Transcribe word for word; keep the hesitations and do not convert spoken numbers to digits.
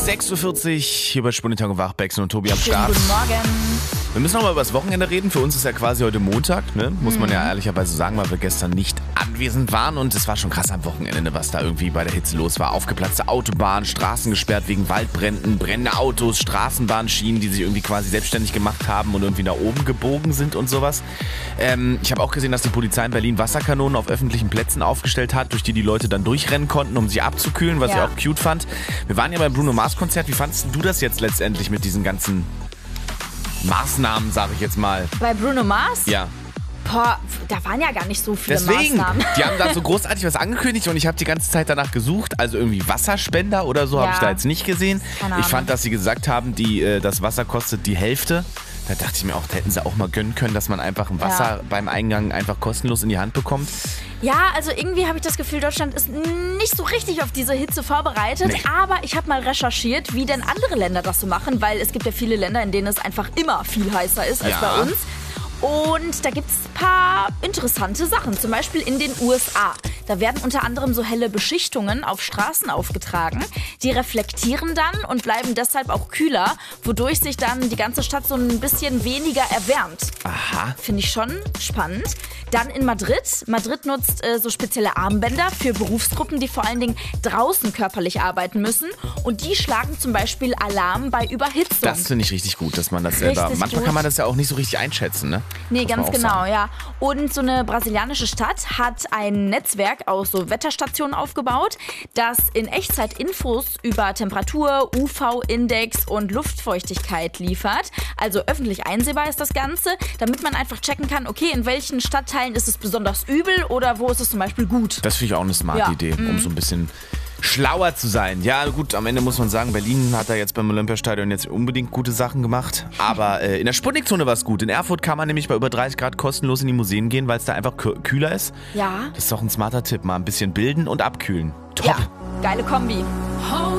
sechs Uhr vierzig hier bei Spunditag und Wach, Bexen und Tobi am Schönen Start. guten Morgen. Wir müssen noch mal über das Wochenende reden. Für uns ist ja quasi heute Montag, ne? Muss man ja ehrlicherweise sagen, weil wir gestern nicht anwesend waren. Und es war schon krass am Wochenende, was da irgendwie bei der Hitze los war. Aufgeplatzte Autobahnen, Straßen gesperrt wegen Waldbränden, brennende Autos, Straßenbahnschienen, die sich irgendwie quasi selbstständig gemacht haben und irgendwie nach oben gebogen sind und sowas. Ähm, ich habe auch gesehen, dass die Polizei in Berlin Wasserkanonen auf öffentlichen Plätzen aufgestellt hat, durch die die Leute dann durchrennen konnten, um sie abzukühlen, was Ja. ich auch cute fand. Wir waren ja beim Bruno Mars Konzert. Wie fandest du das jetzt letztendlich mit diesen ganzen Maßnahmen, sage ich jetzt mal? Bei Bruno Mars? Ja. Boah, da waren ja gar nicht so viele Deswegen, Maßnahmen. die haben da so großartig was angekündigt und ich habe die ganze Zeit danach gesucht. Also irgendwie Wasserspender oder so Ja. habe ich da jetzt nicht gesehen. Keine Ich Ahnung. fand, dass sie gesagt haben, die, äh, das Wasser kostet die Hälfte. Da dachte ich mir auch, da hätten sie auch mal gönnen können, dass man einfach ein Wasser Ja. beim Eingang einfach kostenlos in die Hand bekommt. Ja, also irgendwie habe ich das Gefühl, Deutschland ist nicht so richtig auf diese Hitze vorbereitet. Nee. Aber ich habe mal recherchiert, wie denn andere Länder das so machen, weil es gibt ja viele Länder, in denen es einfach immer viel heißer ist als Ja. bei uns. Und da gibt es ein paar interessante Sachen, zum Beispiel in den U S A. Da werden unter anderem so helle Beschichtungen auf Straßen aufgetragen. Die reflektieren dann und bleiben deshalb auch kühler, wodurch sich dann die ganze Stadt so ein bisschen weniger erwärmt. Aha. Finde ich schon spannend. Dann in Madrid. Madrid nutzt äh, so spezielle Armbänder für Berufsgruppen, die vor allen Dingen draußen körperlich arbeiten müssen. Und die schlagen zum Beispiel Alarm bei Überhitzung. Das finde ich richtig gut, dass man das selber... Richtig Manchmal gut. kann man das ja auch nicht so richtig einschätzen, ne? Nee, Muss man ganz auch genau, sagen. ja. Und so eine brasilianische Stadt hat ein Netzwerk aus so Wetterstationen aufgebaut, das in Echtzeit Infos über Temperatur, U V-Index und Luftfeuchtigkeit liefert. Also öffentlich einsehbar ist das Ganze, damit man einfach checken kann, okay, in welchen Stadtteilen ist es besonders übel oder wo ist es zum Beispiel gut. Das finde ich auch eine smarte Ja. Idee, um so ein bisschen schlauer zu sein. Ja gut, am Ende muss man sagen, Berlin hat da jetzt beim Olympiastadion jetzt unbedingt gute Sachen gemacht. Aber äh, in der Sputnikzone war es gut. In Erfurt kann man nämlich bei über dreißig Grad kostenlos in die Museen gehen, weil es da einfach kü- kühler ist. Ja. Das ist doch ein smarter Tipp. Mal ein bisschen bilden und abkühlen. Top. Ja, geile Kombi.